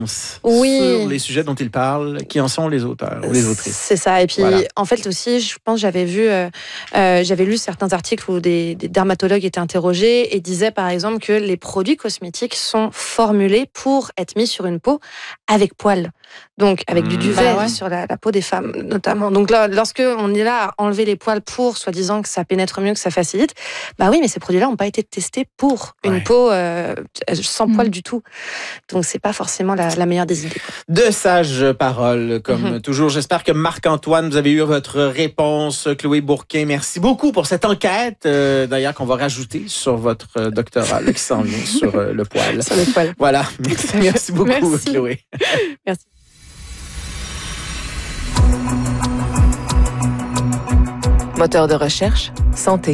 Oui. Sur les sujets dont ils parlent, qui en sont les auteurs ou les autrices. C'est ça. Et puis, Voilà. en fait aussi, je pense que j'avais lu certains articles où des dermatologues étaient interrogés et disaient par exemple que les produits cosmétiques sont formulés pour être mis sur une peau avec poils. Donc, avec du duvet sur la peau des femmes, notamment. Donc là, lorsque on est là à enlever les poils pour, soi-disant, que ça pénètre mieux, que ça facilite, bah oui, mais ces produits-là n'ont pas été testés pour une peau sans poils du tout. Donc, c'est pas forcément la meilleure des idées. De sages paroles, comme toujours. J'espère que Marc-Antoine, vous avez eu votre réponse. Chloé Bourquin, merci beaucoup pour cette enquête, d'ailleurs, qu'on va rajouter sur votre doctorat là, qui s'en vient sur le poil. Sur le poil. Voilà. Merci beaucoup, Merci. Chloé. Merci. Moteur de recherche, santé.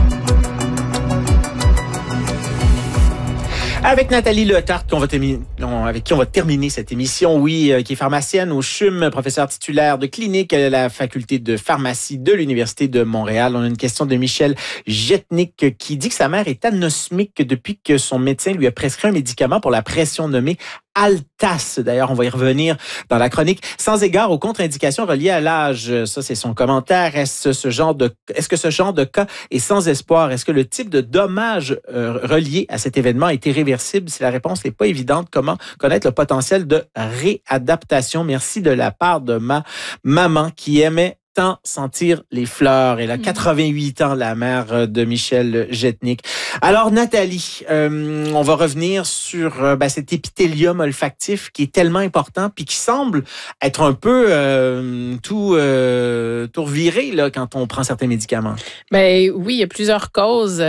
Avec Nathalie Letarte, avec qui on va terminer cette émission, qui est pharmacienne au CHUM, professeure titulaire de clinique à la faculté de pharmacie de l'Université de Montréal. On a une question de Michel Jetnik qui dit que sa mère est anosmique depuis que son médecin lui a prescrit un médicament pour la pression nommé Altas. D'ailleurs, on va y revenir dans la chronique. Sans égard aux contre-indications reliées à l'âge. Ça, c'est son commentaire. Est-ce que ce genre de cas est sans espoir? Est-ce que le type de dommage relié à cet événement est irréversible? Si la réponse n'est pas évidente, comment connaître le potentiel de réadaptation? Merci de la part de ma maman qui aimait tant sentir les fleurs. Elle a 88 ans, la mère de Michel Jetnik. Alors, Nathalie, on va revenir sur cet épithélium olfactif qui est tellement important puis qui semble être un peu tout reviré là, quand on prend certains médicaments. Ben oui, il y a plusieurs causes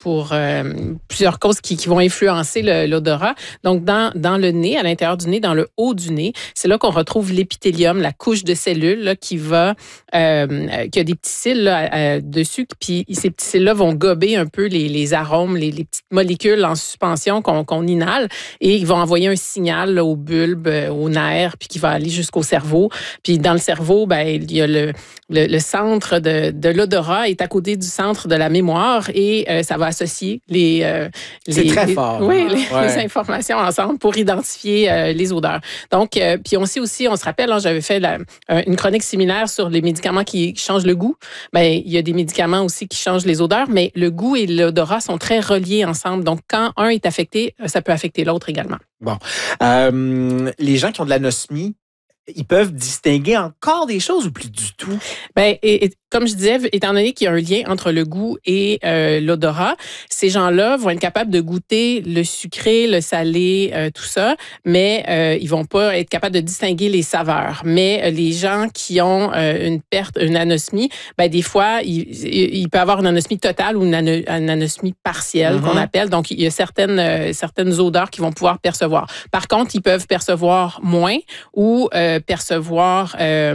qui vont influencer l'odorat. Donc, dans le nez, à l'intérieur du nez, dans le haut du nez, c'est là qu'on retrouve l'épithélium, la couche de cellules là, qui a des petits cils là, dessus, puis ces petits cils-là vont gober un peu les arômes, les petites molécules en suspension qu'on inhale, et ils vont envoyer un signal là, au bulbe, aux nerfs, puis qui va aller jusqu'au cerveau. Puis dans le cerveau, il y a le centre de l'odorat est à côté du centre de la mémoire, et ça va associer c'est très fort. Les informations ensemble pour identifier les odeurs. Donc, puis on sait aussi, on se rappelle, j'avais fait une chronique similaire sur les médicaments qui changent le goût. Il y a des médicaments aussi qui changent les odeurs, mais le goût et l'odorat sont très reliés ensemble. Donc, quand un est affecté, ça peut affecter l'autre également. Bon. Les gens qui ont de l'anosmie, ils peuvent distinguer encore des choses ou plus du tout? Comme je disais, étant donné qu'il y a un lien entre le goût et l'odorat, ces gens-là vont être capables de goûter le sucré, le salé, tout ça, mais ils vont pas être capables de distinguer les saveurs. Mais les gens qui ont une anosmie, des fois, il peut avoir une anosmie totale ou une anosmie partielle qu'on appelle. Donc, il y a certaines odeurs qu'ils vont pouvoir percevoir. Par contre, ils peuvent percevoir moins ou percevoir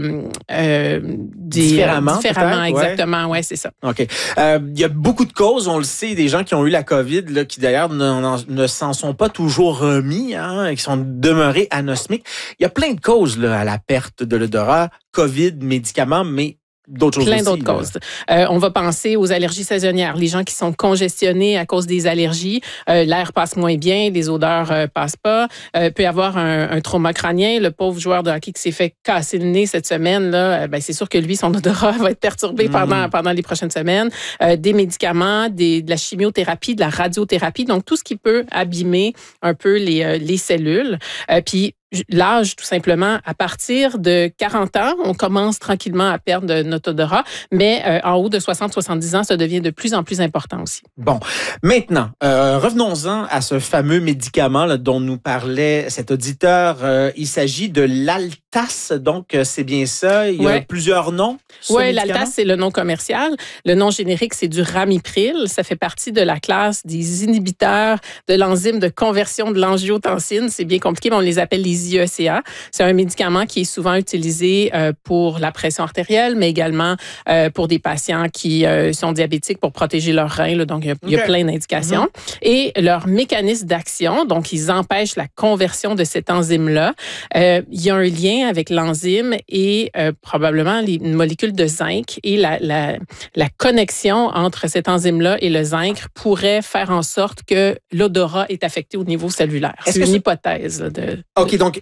différemment. Exactement, ouais, c'est ça. OK. Il y a beaucoup de causes, on le sait, des gens qui ont eu la COVID, là, qui d'ailleurs ne s'en sont pas toujours remis, qui sont demeurés anosmiques. Il y a plein de causes là, à la perte de l'odorat, COVID, médicaments, mais d'autres choses plein aussi, d'autres causes. On va penser aux allergies saisonnières. Les gens qui sont congestionnés à cause des allergies, l'air passe moins bien, les odeurs passent pas. Peut y avoir un trauma crânien. Le pauvre joueur de hockey qui s'est fait casser le nez cette semaine, là, c'est sûr que lui, son odorat va être perturbé pendant les prochaines semaines. Des médicaments, de la chimiothérapie, de la radiothérapie, donc tout ce qui peut abîmer un peu les cellules. Puis l'âge, tout simplement, à partir de 40 ans, on commence tranquillement à perdre notre odorat, mais en haut de 60-70 ans, ça devient de plus en plus important aussi. Bon, maintenant, revenons-en à ce fameux médicament là, dont nous parlait cet auditeur. Il s'agit de l'Altas, donc c'est bien ça. Il y a plusieurs noms. Oui, l'Altas, c'est le nom commercial. Le nom générique, c'est du Ramipril. Ça fait partie de la classe des inhibiteurs de l'enzyme de conversion de l'angiotensine. C'est bien compliqué, mais on les appelle les IECA. C'est un médicament qui est souvent utilisé pour la pression artérielle, mais également pour des patients qui sont diabétiques pour protéger leurs reins. Là, donc, il y a plein d'indications. Et leur mécanisme d'action, donc, ils empêchent la conversion de cette enzyme-là. Il y a un lien avec l'enzyme et probablement une molécule de zinc, et la connexion entre cette enzyme-là et le zinc pourrait faire en sorte que l'odorat est affecté au niveau cellulaire. C'est une hypothèse. OK, donc